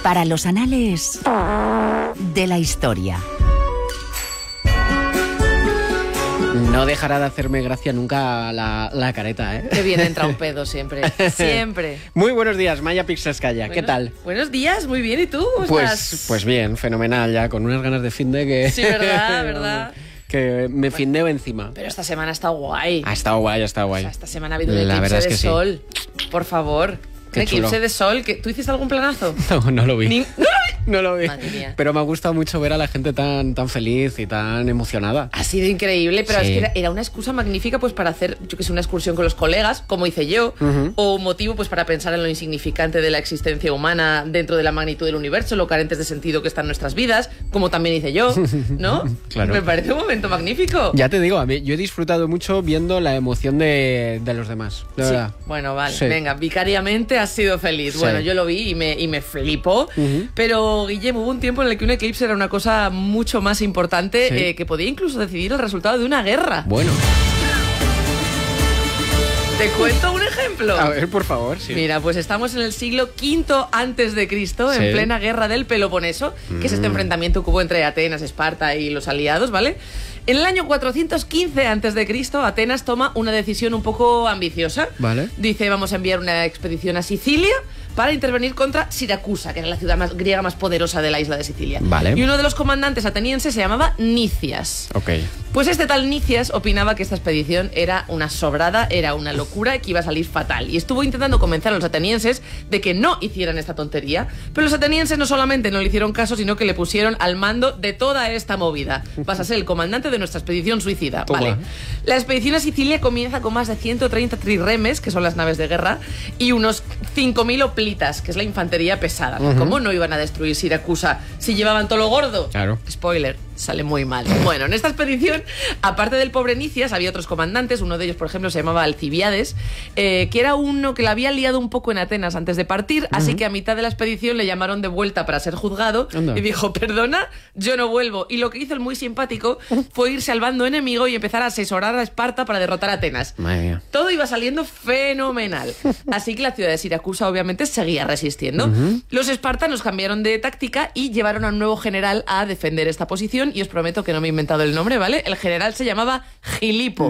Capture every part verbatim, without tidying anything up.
Para los anales de la historia. No dejará de hacerme gracia nunca la, la careta, ¿eh? Que bien entra un pedo siempre, siempre. Muy buenos días, Maya Pixelskaya, Bueno, ¿qué tal? Buenos días, muy bien, ¿y tú? ¿Cómo Pues, estás? pues bien, fenomenal, ya con unas ganas de finde que... Sí, verdad, verdad. Que me findeo encima. Pero esta semana ha estado guay. Ha estado guay, ha estado O guay. sea, esta semana ha habido un La eclipse verdad es de que sí. sol. Por favor. Qué Un eclipse chulo. de sol. Que... ¿Tú hiciste algún planazo? No, no lo vi. Ni- ¡No lo vi! No lo vi. Madre mía. Pero me ha gustado mucho ver a la gente tan, tan feliz y tan emocionada. Ha sido increíble, pero Sí. es que era, era una excusa magnífica pues para hacer, yo que sé, una excursión con los colegas, como hice yo, Ujú. o un motivo pues para pensar en lo insignificante de la existencia humana dentro de la magnitud del universo, lo carentes de sentido que están nuestras vidas, como también hice yo, ¿no? Claro. Me parece un momento magnífico. Ya te digo, a mí, yo he disfrutado mucho viendo la emoción de, de los demás, de Sí. verdad. Bueno, vale, Sí. venga, vicariamente has sido feliz. Sí. Bueno, yo lo vi y me, y me flipó, Ujú. pero Guillem, hubo un tiempo en el que un eclipse era una cosa mucho más importante, Sí. eh, que podía incluso decidir el resultado de una guerra. Bueno, ¿Te cuento un ejemplo? a ver, por favor, sí. Mira, pues estamos en el siglo quinto antes de Cristo, Sí. en plena guerra del Peloponeso, que es este Mm. enfrentamiento que hubo entre Atenas, Esparta y los aliados, ¿vale? En el año cuatrocientos quince antes de Cristo, Atenas toma una decisión un poco ambiciosa. Vale. Dice, vamos a enviar una expedición a Sicilia para intervenir contra Siracusa, que era la ciudad más, griega más poderosa de la isla de Sicilia. Vale. Y uno de los comandantes atenienses se llamaba Nicias. Ok. Pues este tal Nicias opinaba que esta expedición era una sobrada, era una locura, que iba a salir fatal. Y estuvo intentando convencer a los atenienses de que no hicieran esta tontería. Pero los atenienses no solamente no le hicieron caso, sino que le pusieron al mando de toda esta movida. Vas a ser el comandante de nuestra expedición suicida. Toma. Vale. La expedición a Sicilia comienza con más de ciento treinta trirremes, que son las naves de guerra, y unos cinco mil hoplitas, que es la infantería pesada. Ujú. ¿Cómo no iban a destruir Siracusa si llevaban todo lo gordo? Claro. Spoiler, sale muy mal. Bueno, en esta expedición, aparte del pobre Nicias, había otros comandantes. Uno de ellos, por ejemplo, se llamaba Alcibiades, eh, que era uno que la había liado un poco en Atenas antes de partir, así que a mitad de la expedición le llamaron de vuelta para ser juzgado. Anda. Y dijo, perdona, yo no vuelvo. Y lo que hizo el muy simpático fue irse al bando enemigo y empezar a asesorar a Esparta para derrotar a Atenas. Madre mía. Todo iba saliendo fenomenal. Así que la ciudad de Siracusa obviamente seguía resistiendo. Ujú. Los espartanos cambiaron de táctica y llevaron a un nuevo general a defender esta posición. Y os prometo que no me he inventado el nombre, ¿vale? El general se llamaba Gilipo.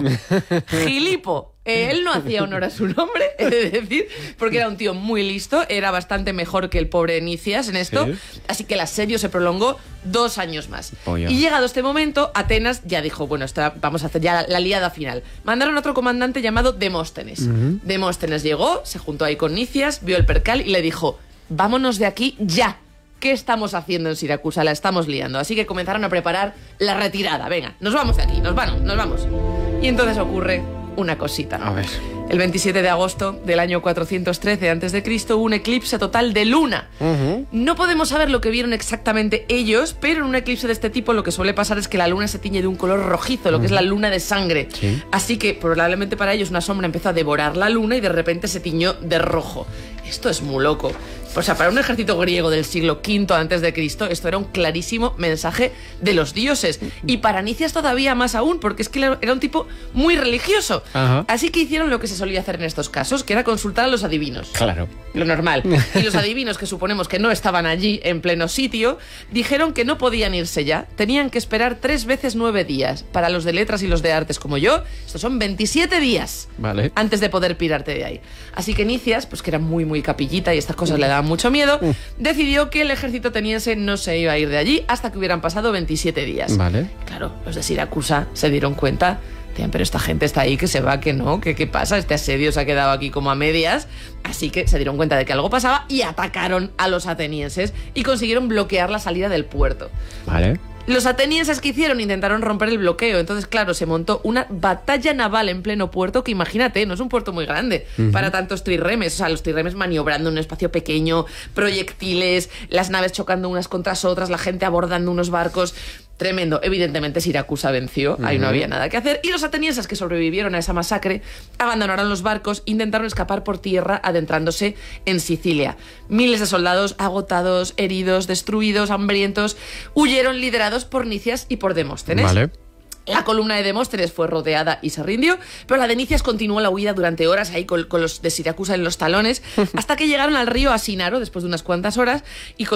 Gilipo. Eh, él no hacía honor a su nombre, he de decir, porque era un tío muy listo, era bastante mejor que el pobre Nicias en esto, Sí. así que el asedio se prolongó dos años más. Pollo. Y llegado este momento, Atenas ya dijo, bueno, esta- vamos a hacer ya la, la liada final. Mandaron a otro comandante llamado Demóstenes. Ujú. Demóstenes llegó, se juntó ahí con Nicias, vio el percal y le dijo, vámonos de aquí ya. ¿Qué estamos haciendo en Siracusa? La estamos liando. Así que comenzaron a preparar la retirada. Venga, nos vamos de aquí, nos vamos, nos vamos. Y entonces ocurre una cosita. A ver. El veintisiete de agosto del año cuatrocientos trece antes de Cristo hubo un eclipse total de luna. Ujú. No podemos saber lo que vieron exactamente ellos, pero en un eclipse de este tipo lo que suele pasar es que la luna se tiñe de un color rojizo, lo que es la luna de sangre. Sí. Así que probablemente para ellos una sombra empezó a devorar la luna y de repente se tiñó de rojo. Esto es muy loco. O sea, para un ejército griego del siglo quinto antes de Cristo, esto era un clarísimo mensaje de los dioses. Y para Nicias todavía más aún, porque es que era un tipo muy religioso. Ajá. Así que hicieron lo que se solía hacer en estos casos, que era consultar a los adivinos. Claro. Lo normal. Y los adivinos, que suponemos que no estaban allí en pleno sitio, dijeron que no podían irse ya. Tenían que esperar tres veces nueve días. Para los de letras y los de artes como yo, estos son veintisiete días Vale. antes de poder pirarte de ahí. Así que Nicias, pues que era muy, muy capillita y estas cosas le daban mucho miedo, decidió que el ejército ateniense no se iba a ir de allí hasta que hubieran pasado veintisiete días. Vale. Claro, los de Siracusa se dieron cuenta. Decían, pero esta gente está ahí, que se va, que no, que qué pasa, este asedio se ha quedado aquí como a medias. Así que se dieron cuenta de que algo pasaba y atacaron a los atenienses y consiguieron bloquear la salida del puerto. Vale. Los atenienses que hicieron intentaron romper el bloqueo, entonces claro, se montó una batalla naval en pleno puerto que imagínate, no es un puerto muy grande Ujú. para tantos trirremes, o sea, los trirremes maniobrando en un espacio pequeño, proyectiles, las naves chocando unas contra otras, la gente abordando unos barcos. Tremendo. Evidentemente Siracusa venció, ahí no Ujú. había nada que hacer. Y los atenienses que sobrevivieron a esa masacre abandonaron los barcos, intentaron escapar por tierra adentrándose en Sicilia. Miles de soldados agotados, heridos, destruidos, hambrientos, huyeron liderados por Nicias y por Demóstenes. Vale. La columna de Demóstenes fue rodeada y se rindió, pero la de Nicias continuó la huida durante horas ahí con, con los de Siracusa en los talones, hasta que llegaron al río Asinaro después de unas cuantas horas y